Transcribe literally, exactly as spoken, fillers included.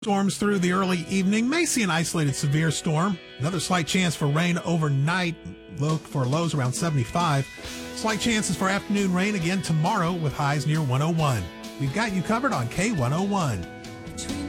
Storms through the early evening. May see an isolated severe storm. Another slight chance for rain overnight. Low for lows around seventy-five. Slight chances for afternoon rain again tomorrow with highs near one oh one. We've got you covered on K one oh one.